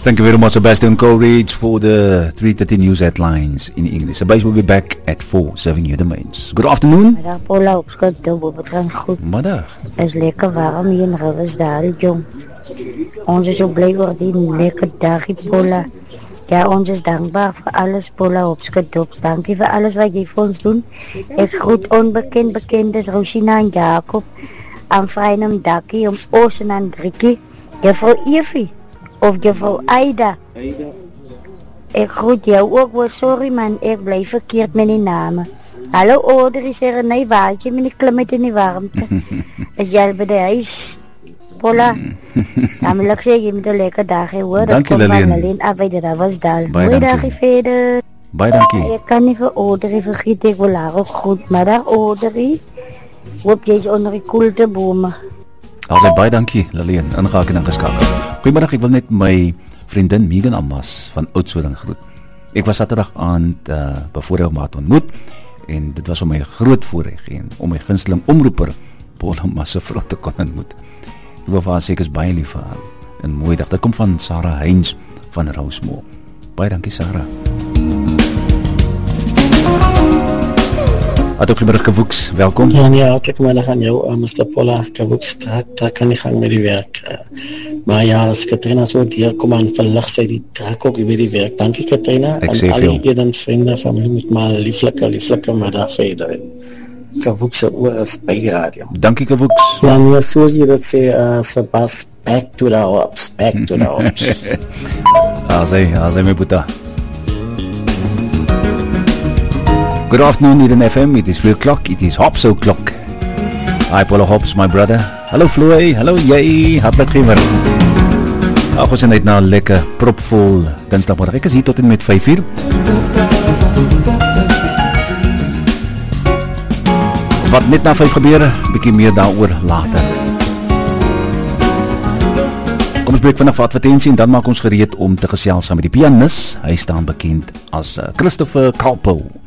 Thank you very much, Sebastian Coleridge, for the 3:30 news headlines in English. The base will be back at 4, serving you the mains. Good afternoon. Middag, Paula, op Skotdorp, het gaan goed. Middag. Het is lekker warm hier in Riversdal, jong. Ons is zo blij voor die lekker dag, Paula. Ja, ons is dankbaar voor alles, Paula, op Skotdorp. Dank je voor alles wat je voor ons doet. Ik groet onbekend bekendes, Rosina en Jacob. Aan Vreinam Dakkie, om Oosten en Driekie. Juffrouw Evie. Of juffrouw Aida. Ik groet jou ook wel, sorry man, ik blijf verkeerd met die namen. Hallo Audrey, zeggen nee, waardje, maar ik klim met in die warmte. Is jij bij de huis? Paula, dan wil ik zeggen, je moet een lekker dag hoor. Dank je, Lilian. Alleen arbeid dat was dal. Goeie dag verder. Bye, dankie. Ik kan niet voor Audrey vergeten, ik wil haar ook goed. Maar daar Audrey, hoop jij onder die koelte bomen. Alsy baie dankie, Lilian, ingehaak en ingeskakel. Goeiemiddag, ek wil net my vriendin Megan Amas van Oudtshoorn groet. Ek was Saterdag aand bevoorreg om haar te ontmoet en dit was vir my 'n groot voorreg en om my gunsteling omroeper Paul Amas se vrou te kon ontmoet. Ek wil vir haar seker baie lief vir haar. 'n Mooi dag. Dit kom van Sarah Heinz van Rosemore. Baie dankie Sarah. Adok Goeiemiddag Kavoeks, welkom. Ja, hartelijk middag aan jou, Mr. Paula. Kavoeks, daar kan nie gang met die werk. Maar ja, as Katrina so deurkom aan verlig sy die trek ook weer die werk. Dankie Katrina. Ek en sê al veel. die eden vriende, familie met my lieflike middag verder. Kavoeks se oor is by die radio. Dankie Kavoeks. Ja, nee, soos jy dit sê, Sebas, back to the ops. Asay my puta. Good afternoon, Eden FM. It is 3 o'clock. It is Hops o'clock. Hi, Paula Hops, my brother. Hallo Floy. Hallo jy. Hartlik goeiemôre. Ons is net na lekker propvol Dinsdagmiddag. Ek is hier tot en met 5:00. Wat net na 5 gebeur, bietjie meer daaroor later. Kom ons breek vanaf advertensie en dan maak ons gereed om te gesels saam met die pianis. Hy staan bekend as Christopher Kalpo.